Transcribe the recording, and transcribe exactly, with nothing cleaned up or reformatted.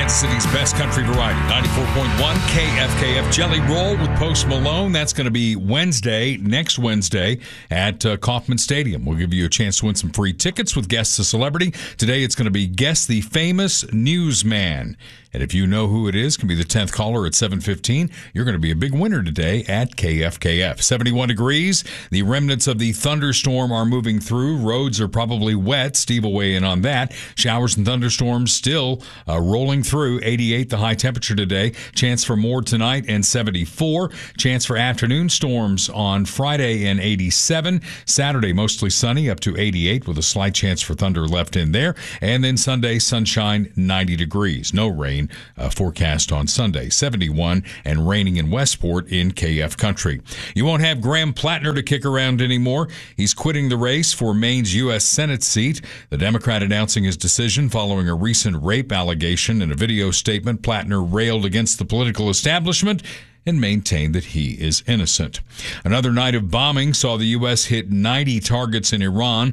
Kansas City's best country variety, ninety-four point one K F K F. Jelly Roll with Post Malone. That's going to be Wednesday, next Wednesday at uh, Kauffman Stadium. We'll give you a chance to win some free tickets with Guess the Celebrity. Today it's going to be Guess the Famous Newsman. And if you know who it is, can be the tenth caller at seven fifteen. You're going to be a big winner today at K F K F. seventy-one degrees. The remnants of the thunderstorm are moving through. Roads are probably wet. Steve will weigh in on that. Showers and thunderstorms still uh, rolling through. eighty-eight the high temperature today. Chance for more tonight and seventy-four. Chance for afternoon storms on Friday and eighty-seven. Saturday mostly sunny up to eighty-eight with a slight chance for thunder left in there. And then Sunday sunshine, ninety degrees. No rain uh, forecast on Sunday. seventy-one and raining in Westport in K F country. You won't have Graham Plattner to kick around anymore. He's quitting the race for Maine's U S Senate seat. The Democrat announcing his decision following a recent rape allegation. In a video statement, Plattner railed against the political establishment and maintained that he is innocent. Another night of bombing saw the U S hit ninety targets in Iran.